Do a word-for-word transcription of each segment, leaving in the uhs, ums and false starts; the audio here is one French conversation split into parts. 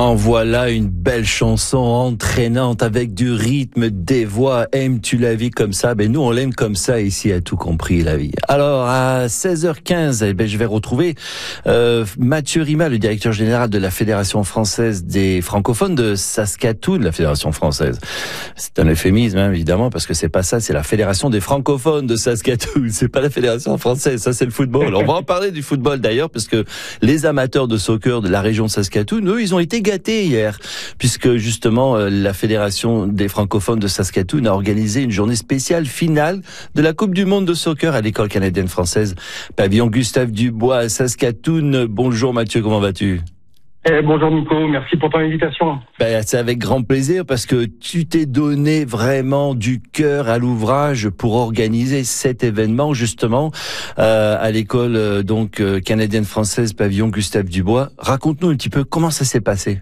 En voilà une belle chanson entraînante avec du rythme, des voix. Aimes-tu la vie comme ça? Ben nous on l'aime comme ça ici à Tout Compris la vie. Alors à seize heures quinze, eh ben, je vais retrouver euh, Mathieu Rima, le directeur général de la Fédération française des francophones de Saskatoon, la Fédération française. C'est un euphémisme hein, évidemment parce que c'est pas ça, c'est la Fédération des francophones de Saskatoon. C'est pas la Fédération française, ça c'est le football. On va en parler du football d'ailleurs parce que les amateurs de soccer de la région de Saskatoon, eux, ils ont été gâtés hier, puisque justement la Fédération des francophones de Saskatoon a organisé une journée spéciale finale de la Coupe du monde de soccer à l'école canadienne française Pavillon Gustave Dubois à Saskatoon. Bonjour Mathieu, comment vas-tu? Eh, bonjour Nico, merci pour ton invitation. Ben, c'est avec grand plaisir parce que tu t'es donné vraiment du cœur à l'ouvrage pour organiser cet événement justement euh, à l'école euh, donc euh, canadienne-française Pavillon Gustave Dubois. Raconte-nous un petit peu comment ça s'est passé.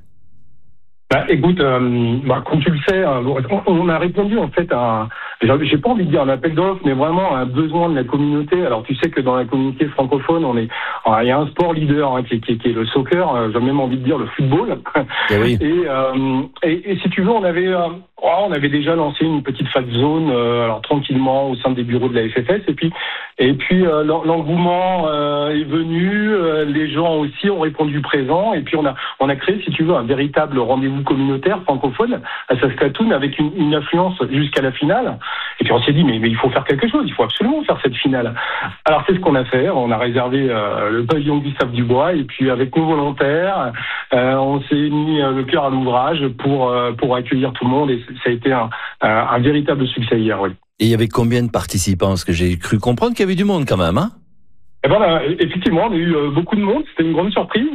Bah, écoute, euh, bah, comme tu le sais, euh, on a répondu en fait à, j'ai pas envie de dire un appel d'offres, mais vraiment un besoin de la communauté. Alors tu sais que dans la communauté francophone, on est, il y a un sport leader hein, qui, qui, qui est le soccer. J'ai même envie de dire le football. Et, oui. et, euh, et, et si tu veux, on avait, euh, on avait déjà lancé une petite fat zone, euh, alors tranquillement au sein des bureaux de la F F S. Et puis, et puis euh, l'engouement euh, est venu. Euh, les gens aussi ont répondu présent. Et puis on a, on a créé, si tu veux, un véritable rendez-vous communautaire francophone à Saskatoon avec une, une affluence jusqu'à la finale. Et puis on s'est dit mais, mais il faut faire quelque chose, il faut absolument faire cette finale. Alors c'est ce qu'on a fait, on a réservé euh, le pavillon Gustave Dubois et puis avec nos volontaires, euh, on s'est mis euh, le cœur à l'ouvrage pour euh, pour accueillir tout le monde et ça a été un, un, un véritable succès hier. Oui. Et il y avait combien de participants? Parce que j'ai cru comprendre qu'il y avait du monde quand même, hein? Eh ben, là, effectivement, on a eu euh, beaucoup de monde. C'était une grande surprise.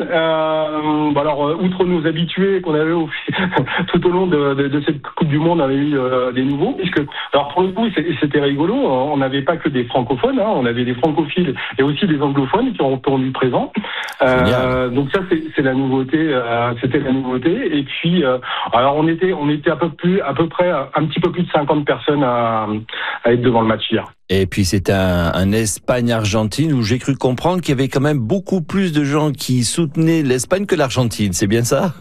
Euh, bah alors, euh, outre nos habitués qu'on avait au, tout au long de, de, de cette Coupe du Monde, on avait eu euh, des nouveaux. Puisque, alors pour le coup, c'était rigolo. On n'avait pas que des francophones. Hein, on avait des francophiles et aussi des anglophones qui ont répondu présents. Euh, donc ça, c'est la nouveauté. Euh, C'était la nouveauté. Et puis, euh, alors on était, on était à peu plus, à peu près, un petit peu plus de cinquante personnes à, à être devant le match hier. Et puis c'est un, un Espagne-Argentine où j'ai cru comprendre qu'il y avait quand même beaucoup plus de gens qui soutenaient l'Espagne que l'Argentine, c'est bien ça?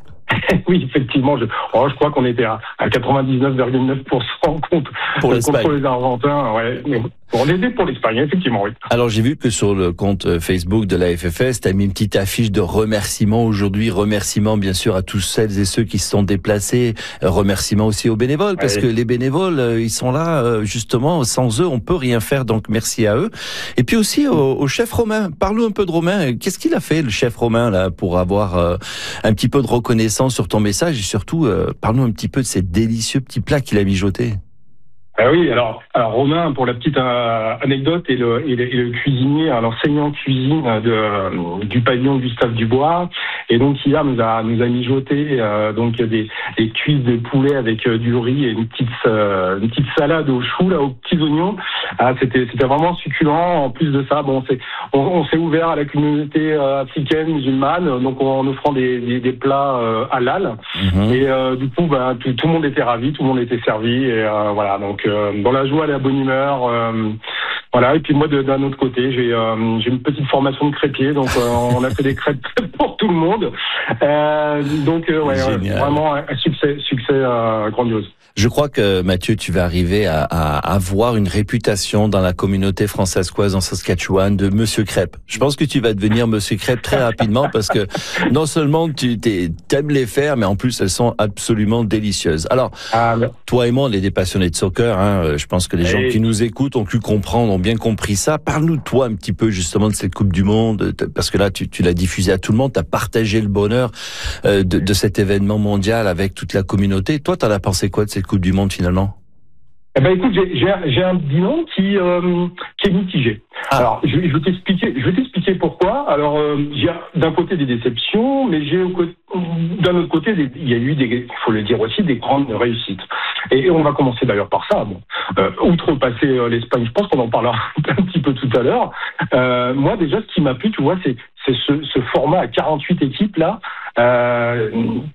Oui, effectivement, je, oh, je crois qu'on était à, à quatre-vingt-dix-neuf virgule neuf pour cent contre, pour contre les Argentins. Ouais. On était pour l'Espagne, effectivement, oui. Alors j'ai vu que sur le compte Facebook de la F F S, tu as mis une petite affiche de remerciements aujourd'hui, remerciements bien sûr à tous celles et ceux qui se sont déplacés, remerciements aussi aux bénévoles, parce ouais. que les bénévoles, ils sont là justement, sans eux on peut rien faire, donc merci à eux. Et puis aussi au, au chef Romain, parle-nous un peu de Romain, qu'est-ce qu'il a fait le chef Romain là pour avoir euh, un petit peu de reconnaissance sur ton message et surtout euh, parle-nous un petit peu de ces délicieux petits plats qu'il a mijotés. Ah oui, alors, alors Romain, pour la petite euh, anecdote, est le, est le, est le cuisinier, l'enseignant cuisine de, euh, du pavillon Gustave Dubois, et donc hier nous a nous a mijoté euh, donc des, des cuisses de poulet avec euh, du riz et une petite euh, une petite salade aux choux là, aux petits oignons. Ah, c'était c'était vraiment succulent. En plus de ça, bon, c'est on, on s'est ouvert à la communauté euh, africaine musulmane, donc en offrant des des, des plats euh, halal. Mmh. Et euh, du coup, bah, tout, tout le monde était ravi, tout le monde était servi, et euh, voilà donc. Euh, dans la joie et la bonne humeur, euh, voilà. Et puis moi, d'un autre côté, j'ai euh, j'ai une petite formation de crêpier, donc euh, on a fait des crêpes pour tout le monde. Euh, donc euh, ouais, ouais, vraiment un succès, succès euh, grandiose. Je crois que Mathieu, tu vas arriver à, à avoir une réputation dans la communauté françaiscoise en Saskatchewan de Monsieur Crêpe. Je pense que tu vas devenir Monsieur Crêpe très rapidement parce que non seulement tu aimes les faire, mais en plus elles sont absolument délicieuses. Alors, ah, toi et moi, on est des passionnés de soccer. Hein. Je pense que les gens qui nous écoutent ont pu comprendre, ont bien compris ça. Parle-nous de toi un petit peu justement de cette Coupe du Monde, parce que là, tu, tu l'as diffusé à tout le monde, tu as partagé le bonheur de, de cet événement mondial avec toute la communauté. Toi, t'en as pensé quoi de cette Coupe du Monde finalement? Eh ben écoute, j'ai un bilan qui euh, qui est mitigé. Ah. Alors je, je vais t'expliquer, je vais t'expliquer pourquoi. Alors euh, j'ai d'un côté des déceptions, mais j'ai d'un autre côté des, il y a eu des, il faut le dire aussi, des grandes réussites. Et, et on va commencer d'ailleurs par ça. Bon, euh, outrepasser euh, l'Espagne, je pense qu'on en parlera un petit peu tout à l'heure. Euh, moi déjà, ce qui m'a plu, tu vois, c'est c'est ce, ce format à quarante-huit équipes là. Euh,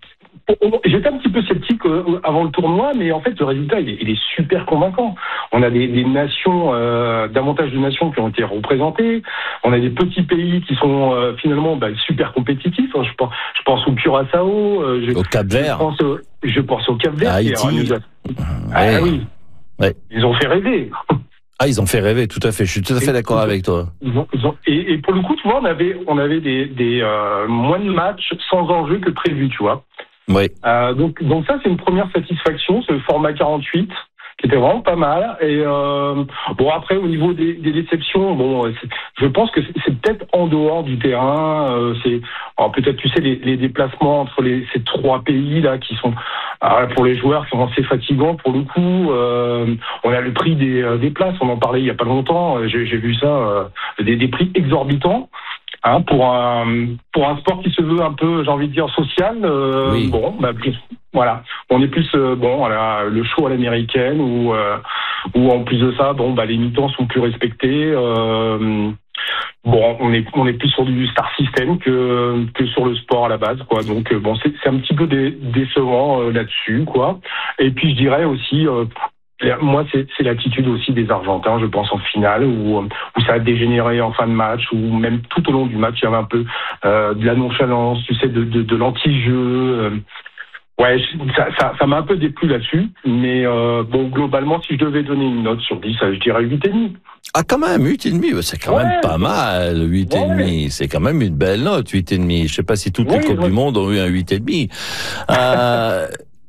J'étais un petit peu sceptique avant le tournoi, mais en fait le résultat il est, il est super convaincant. On a des, des nations, euh, davantage de nations qui ont été représentées. On a des petits pays qui sont euh, finalement bah, super compétitifs. Je pense, je pense au Curaçao, euh, je, au Cap-Vert. Je pense, au, je pense au Cap-Vert. Haïti. Ah ouais. oui. Ouais. Ils ont fait rêver. Ah, ils ont fait rêver, tout à fait. Je suis tout à fait d'accord avec toi. Ils ont, ils ont, et, et pour le coup, tu vois, on avait, on avait des, des euh, moins de matchs sans enjeu que prévu, tu vois. Oui. Euh, donc, donc ça, c'est une première satisfaction, ce format quarante-huit, qui était vraiment pas mal. Et euh, bon, après, au niveau des, des déceptions, bon, je pense que c'est, c'est peut-être en dehors du terrain. Euh, c'est alors peut-être, tu sais, les, les déplacements entre les, ces trois pays là qui sont alors, pour les joueurs, qui sont assez fatigants pour le coup. Euh, on a le prix des, des places, on en parlait il y a pas longtemps. J'ai, j'ai vu ça, euh, des, des prix exorbitants. Hein, pour un pour un sport qui se veut un peu, j'ai envie de dire, social, euh, oui. bon, bah, plus, voilà, on est plus euh, bon, voilà, le show à l'américaine ou euh, ou en plus de ça, bon, bah les mi-temps sont plus respectés. Euh, bon, on est on est plus sur du star system que que sur le sport à la base, quoi. Donc bon, c'est c'est un petit peu dé, décevant euh, là-dessus, quoi. Et puis je dirais aussi. Euh, Moi, c'est, c'est l'attitude aussi des Argentins, je pense, en finale, où, où ça a dégénéré en fin de match, où même tout au long du match, il y avait un peu euh, de la nonchalance, tu sais, de, de, de l'anti-jeu. Euh, ouais, ça, ça, ça m'a un peu déplu là-dessus, mais euh, bon, globalement, si je devais donner une note sur dix, je dirais huit virgule cinq. Ah, quand même, huit virgule cinq, c'est quand ouais. même pas mal, huit virgule cinq. Ouais. C'est quand même une belle note, huit virgule cinq. Je sais pas si toutes ouais, les Coupes ouais. du Monde ont eu un huit virgule cinq. Euh,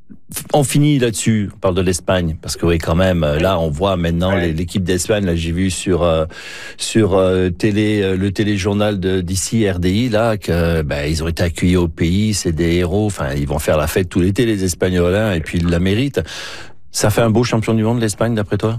On finit là-dessus, on parle de l'Espagne, parce que oui, quand même, là, on voit maintenant ouais. l'équipe d'Espagne, là, j'ai vu sur euh, sur euh, télé, euh, le téléjournal de d'ici, R D I, là, que ben, ils ont été accueillis au pays, c'est des héros, enfin, ils vont faire la fête tout l'été, les Espagnols, hein, et puis ils la méritent. Ça fait un beau champion du monde, l'Espagne, d'après toi?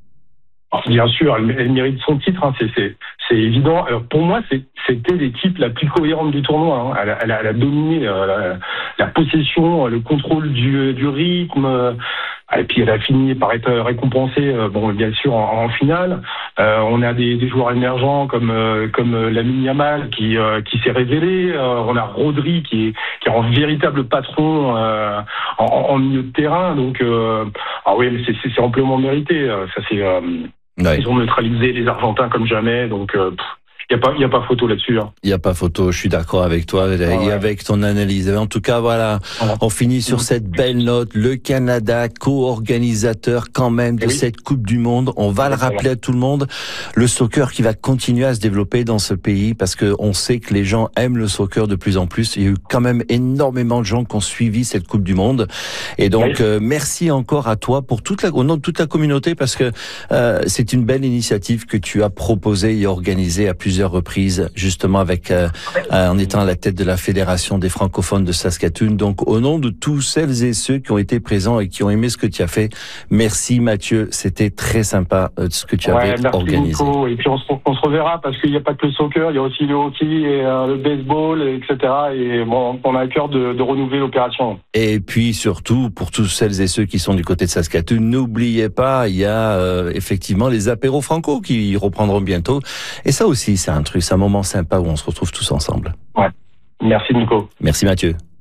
Bien sûr, elle, elle mérite son titre, hein, c'est, c'est, c'est évident. Alors pour moi, c'est, c'était l'équipe la plus cohérente du tournoi. Hein. Elle, a, elle, a, elle a dominé euh, la, la possession, le contrôle du, du rythme. Euh, et puis elle a fini par être récompensée, euh, bon, bien sûr, en, en finale. Euh, on a des, des joueurs émergents comme euh, comme Lamine Yamal qui euh, qui s'est révélé. Euh, on a Rodri qui est qui est un véritable patron euh, en, en milieu de terrain. Donc, euh, ah oui, mais c'est, c'est, c'est amplement mérité. Ça c'est euh, Ouais. Ils ont neutralisé les Argentins comme jamais, donc il euh, n'y a pas, il y a pas photo là-dessus. Il hein. n'y a pas photo, je suis d'accord avec toi et ah ouais. avec ton analyse. En tout cas, voilà, voilà. on finit sur mmh. cette belle note. Le Canada, co-organisateur quand même de oui. cette Coupe du Monde. On va le rappeler à tout le monde. Le soccer qui va continuer à se développer dans ce pays parce que on sait que les gens aiment le soccer de plus en plus. Il y a eu quand même énormément de gens qui ont suivi cette Coupe du Monde. Et donc, oui. euh, merci encore à toi pour toute la, au nom de toute la communauté parce que euh, c'est une belle initiative que tu as proposée et organisée à plusieurs reprises, justement avec euh, euh, en étant à la tête de la Fédération des francophones de Saskatoon. Donc, au nom de tous celles et ceux qui ont été présents et qui ont aimé ce que tu as fait, merci Mathieu, c'était très sympa euh, ce que tu ouais, avais merci organisé. Nico. Et puis on se, on se reverra parce qu'il n'y a pas que le soccer, il y a aussi le hockey, et, euh, le baseball, et cetera. Et bon, on a à cœur de, de renouveler l'opération. Et puis surtout, pour tous celles et ceux qui sont du côté de Saskatoon, n'oubliez pas, il y a euh, effectivement les apéros franco qui reprendront bientôt. Et ça aussi, c'est un truc, c'est un moment sympa où on se retrouve tous ensemble. Ouais. Merci Nico. Merci Mathieu.